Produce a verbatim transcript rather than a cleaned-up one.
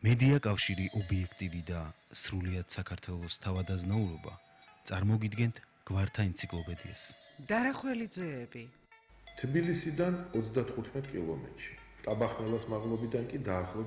მედია კავშირი ობიექტივი და სრულიად საქართველოს თავადაზნაურობა წარმოგიდგენთ გვართა ენციკლოპედიას. დარახველი ძეები. თბილისიდან ოცდათხუთმეტ კილომეტრში, ტაბახმელას მაღლობიდან კი დაახლოებით